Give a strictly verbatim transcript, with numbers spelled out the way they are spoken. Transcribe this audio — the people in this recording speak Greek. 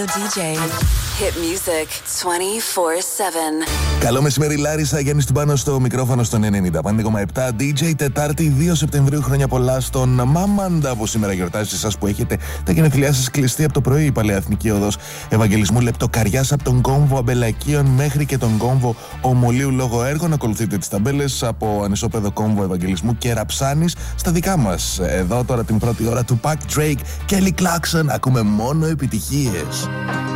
ντι τζέι. Hit music twenty-four seven. Καλό μεσημέρι, Λάρισα. Γιάννης του πάνω στο μικρόφωνο στον ενενήντα πέντε κόμμα επτά. ντι τζέι, Τετάρτη δύο Σεπτεμβρίου. Χρόνια πολλά στον Μάμαντα που σήμερα γιορτάζει, σε εσάς που έχετε τα γενεθλιά σας κλειστή από το πρωί. Η Παλαιαθνική Οδός Ευαγγελισμού Λεπτοκαριάς από τον κόμβο Αμπελακίων μέχρι και τον κόμβο Ομολίου λόγω έργων. Ακολουθείτε τις ταμπέλες από ανισόπεδο κόμβο Ευαγγελισμού και Ραψάνης στα δικά μας. Εδώ τώρα την πρώτη ώρα του Pac Drake, Kelly Clarkson. Ακούμε μόνο επιτυχίες.